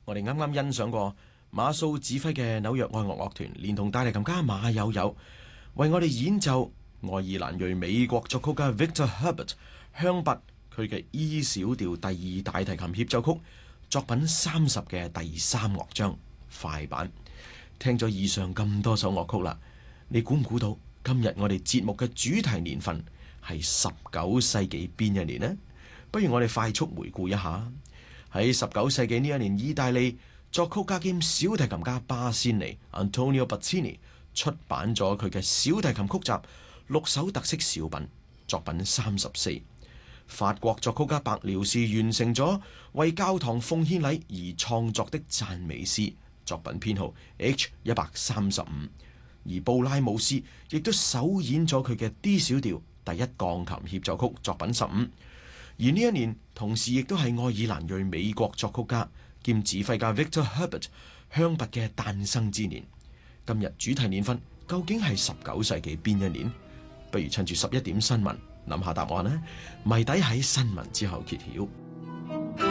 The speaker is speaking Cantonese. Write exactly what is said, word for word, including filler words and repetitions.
我哋啱啱欣賞過馬素指揮嘅紐約愛樂樂團，連同大提琴家馬友友為我哋演奏愛爾蘭裔美國作曲家 Victor Herbert 香拔佢嘅 E 小調第二大提琴協奏曲作品三十嘅第三樂章快板。聽咗以上咁多首樂曲啦，你估唔估到今日我哋節目嘅主題年份係十九世紀邊一年呢？不如我哋快速回顧一下。喺十九世紀呢一年，意大利作曲家兼小提琴家巴仙尼 Antonio Bazzini 出版咗佢嘅小提琴曲集六首特色小品，作品三十四。法國作曲家白遼士完成咗為教堂奉獻禮而創作的讚美詩，作品編號 H 一百三十五。而布拉姆斯亦都首演咗佢嘅 D 小調第一鋼琴協奏曲，作品十五。而呢一年同時亦都係愛爾蘭裔美國作曲家兼指揮家 Victor Herbert 香拔嘅誕生之年。今日主題年份究竟係十九世紀邊一年？不如趁住十一點新聞諗下答案啦！謎底喺新聞之後揭曉。